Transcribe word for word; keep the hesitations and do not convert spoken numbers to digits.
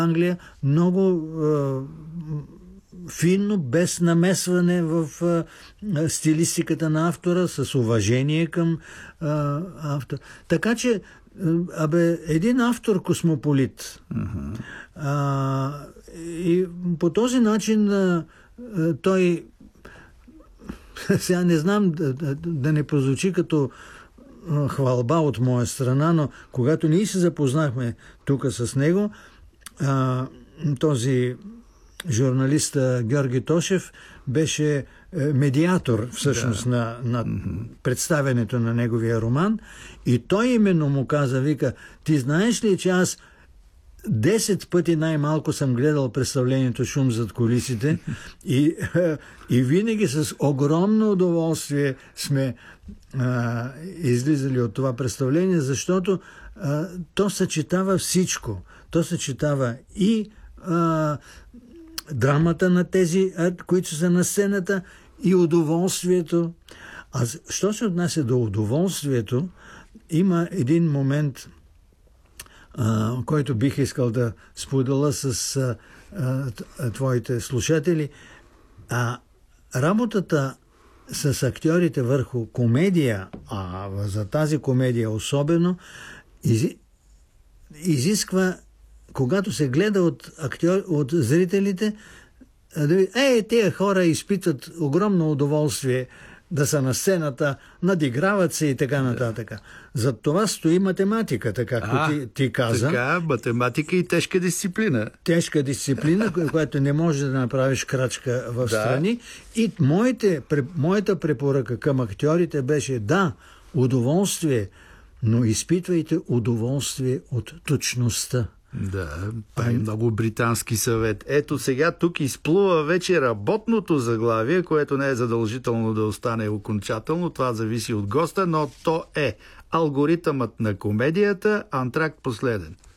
Англия, много е, финно, без намесване в е, стилистиката на автора, с уважение към е, автора. Така че, е, абе, един автор космополит. Uh-huh. А, и по този начин е, той сега не знам да, да, да не прозвучи като хвалба от моя страна, но когато ние се запознахме тук с него, а, този журналист Георги Тошев беше медиатор всъщност да. на, на mm-hmm. представянето на неговия роман и той именно му каза, вика, ти знаеш ли, че аз десет пъти най-малко съм гледал представлението "Шум зад кулисите" и, и винаги с огромно удоволствие сме а, излизали от това представление, защото а, то съчетава всичко. То съчетава и а, драмата на тези, а, които са на сцената, и удоволствието. А що се отнася до удоволствието, има един момент, Uh, който бих искал да споделя с uh, uh, твоите слушатели. А работата с актьорите върху комедия, а за тази комедия особено, из, изисква, когато се гледа от, актьор, от зрителите, да, е, тези хора изпитват огромно удоволствие да са на сцената, надиграват се и така нататък. За това стои математиката, както а, ти, ти каза. Така, математика и тежка дисциплина. Тежка дисциплина, която не може да направиш крачка в страни. Да. И моите, моята препоръка към актьорите беше, да, удоволствие, но изпитвайте удоволствие от точността. Да, това е много британски съвет. Ето сега тук изплува вече работното заглавие, което не е задължително да остане окончателно. Това зависи от госта, но то е "Алгоритъмът на комедията", антракт последен.